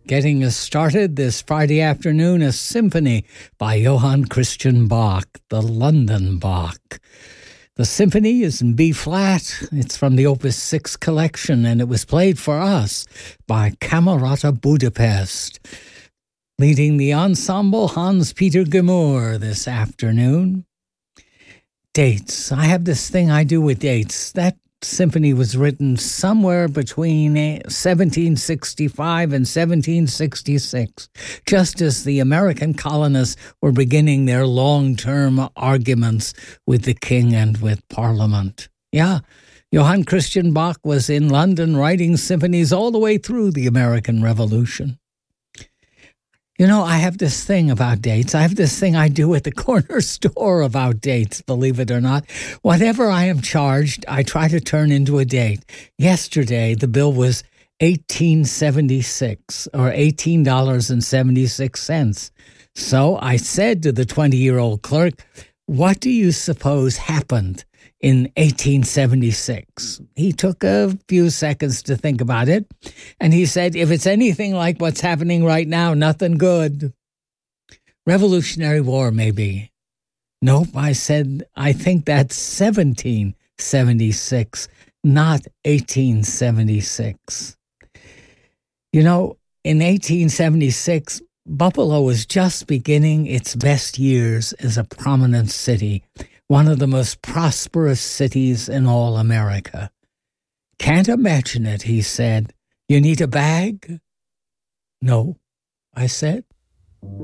Getting us started this Friday afternoon, a symphony by Johann Christian Bach, the London Bach. The symphony is in B-flat. It's from the Opus 6 collection, and it was played for us by Camerata Budapest. Leading the ensemble, Hans-Peter Gemur this afternoon. Dates. I have this thing I do with dates. That symphony was written somewhere between 1765 and 1766, just as the American colonists were beginning their long-term arguments with the king and with Parliament. Yeah, Johann Christian Bach was in London writing symphonies all the way through the American Revolution. You know, I have this thing about dates. I have this thing I do at the corner store about dates, believe it or not. Whatever I am charged, I try to turn into a date. Yesterday, the bill was $18.76 or $18.76. So I said to the 20-year-old clerk, "What do you suppose happened in 1876? He took a few seconds to think about it, and he said, "If it's anything like what's happening right now, nothing good." Revolutionary War, maybe. Nope, I said, I think that's 1776, not 1876. You know, in 1876, Buffalo was just beginning its best years as a prominent city, one of the most prosperous cities in all America. "Can't imagine it," he said. "You need a bag?" "No," I said.